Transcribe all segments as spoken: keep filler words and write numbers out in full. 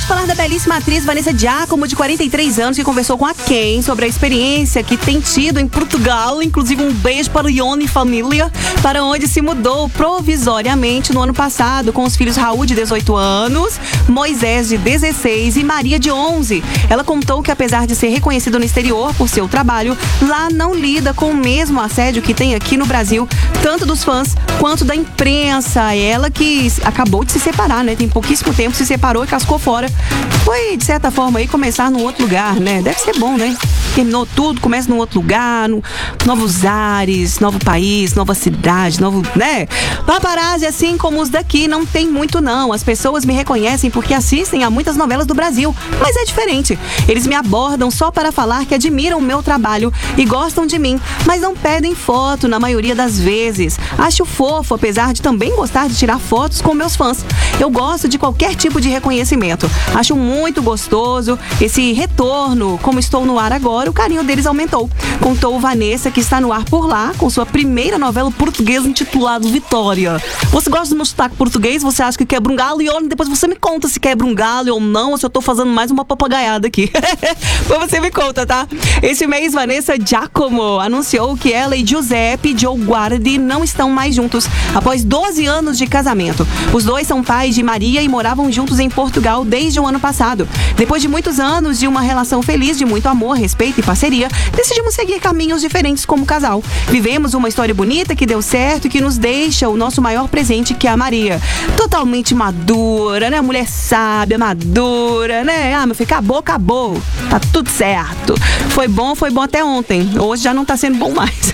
de falar da belíssima atriz Vanessa Giacomo, de quarenta e três anos, que conversou com a Ken sobre a experiência que tem tido em Portugal. Inclusive um beijo para o Ione Família, para onde se mudou provisoriamente no ano passado, com os filhos Raul, de dezoito anos, Moisés, de dezesseis e Maria, de onze. Ela contou que, apesar de ser reconhecido no exterior por seu trabalho, lá não lida com o mesmo assédio que tem aqui no Brasil, tanto dos fãs quanto da imprensa. Ela que acabou de se separar, né? Tem pouquíssimo tempo, se separou e cascou fora. Foi, de certa forma, aí começar num outro lugar, né? Deve ser bom, né? Terminou tudo, começa num outro lugar, no, novos ares, novo país, nova cidade, novo, né? Paparazzi, assim como os daqui, não tem muito não. As pessoas me reconhecem porque assistem a muitas novelas do Brasil, mas é diferente. Eles me abordam só para falar que admiram o meu trabalho e gostam de mim, mas não pedem foto na maioria das vezes. Acho fofo, apesar de também gostar de tirar fotos com meus fãs. Eu gosto de qualquer tipo de reconhecimento. Acho muito gostoso esse retorno. Como estou no ar agora, o carinho deles aumentou. Contou Vanessa, que está no ar por lá, com sua primeira novela portuguesa intitulada Vitória. Você gosta do meu sotaque português? Você acha que quebra um galho? E olha, depois você me conta se quebra um galho ou não, ou se eu tô fazendo mais uma papagaiada aqui. Mas você me conta, tá? Esse mês, Vanessa Giacomo anunciou que ela e Giuseppe Joe Guardi não estão mais juntos, após doze anos de casamento. Os dois são pais de Maria e moravam juntos em Portugal desde o ano passado. Depois de muitos anos de uma relação feliz, de muito amor, respeito e parceria, decidimos seguir caminhos diferentes como casal. Vivemos uma história bonita que deu certo e que nos deixa o nosso maior presente, que é a Maria. Totalmente madura, né? Mulher sábia, madura, né? Ah, meu filho, acabou, acabou. Tá tudo certo. Foi bom, foi bom até ontem. Hoje já não tá sendo bom mais.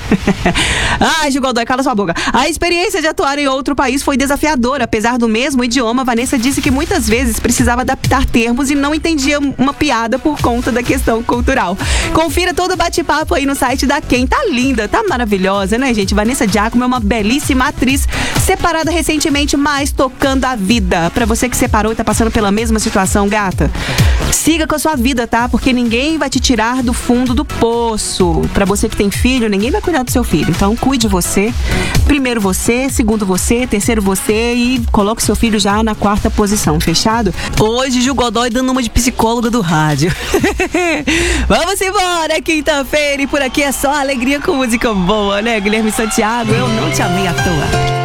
Ai, Gil Godoy, cala sua boca. A experiência de atuar em outro país foi desafiadora. Apesar do mesmo idioma, Vanessa disse que muitas vezes precisava adaptar termos e não entendia uma piada por conta da questão cultural. Confira todo o bate-papo aí no site da Ken. Tá linda, tá maravilhosa, né, gente? Vanessa Giacomo é uma belíssima atriz, separada recentemente, mas tocando a vida. Pra você que separou e tá passando pela mesma situação, gata, siga com a sua vida, tá? Porque ninguém vai te tirar do fundo do poço. Pra você que tem filho, ninguém vai cuidar do seu filho. Então, cuide de você. Primeiro você, segundo você, terceiro você e coloque seu filho já na quarta posição, fechado? Hoje, Gil Godoy dando uma de psicóloga do rádio. Vamos embora, quinta-feira, e por aqui é só alegria com música boa, né? Guilherme Santiago, eu não te amei à toa.